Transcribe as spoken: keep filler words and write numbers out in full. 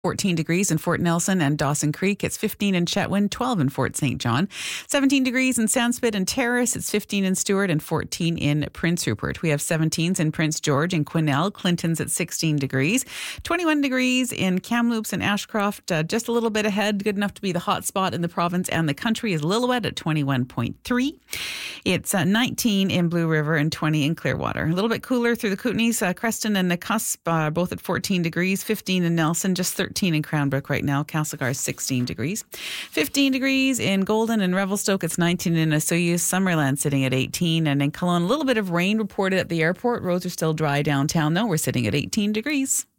fourteen degrees in Fort Nelson and Dawson Creek. It's fifteen in Chetwynd, twelve in Fort Saint John. seventeen degrees in Sandspit and Terrace. It's fifteen in Stewart and fourteen in Prince Rupert. We have seventeens in Prince George and Quesnel. Clinton's at sixteen degrees. twenty-one degrees in Kamloops and Ashcroft. Uh, just a little bit ahead. Good enough to be the hot spot in the province and the country is Lillooet at twenty-one point three. It's uh, nineteen in Blue River and twenty in Clearwater. A little bit cooler through the Kootenays. Uh, Creston and Nakusp uh, both at fourteen degrees. fifteen in Nelson. Just thirteen in Cranbrook right now. Castlegar is sixteen degrees. fifteen degrees in Golden and Revelstoke. It's nineteen in Osoyoos. Summerland sitting at eighteen. And in Kelowna, a little bit of rain reported at the airport. Roads are still dry downtown though. We're sitting at eighteen degrees.